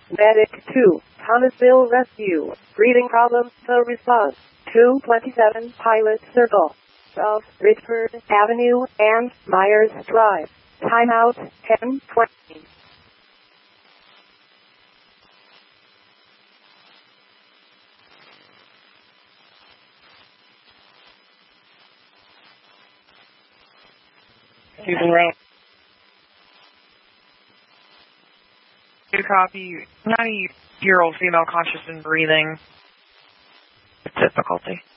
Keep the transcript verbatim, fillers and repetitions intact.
Medic two, Thomasville Rescue. Breathing problem, the response. two twenty-seven Pilot Circle of Richford Avenue and Myers Drive. Timeout ten twenty. Using route. To copy, ninety-year-old female conscious and breathing with difficulty.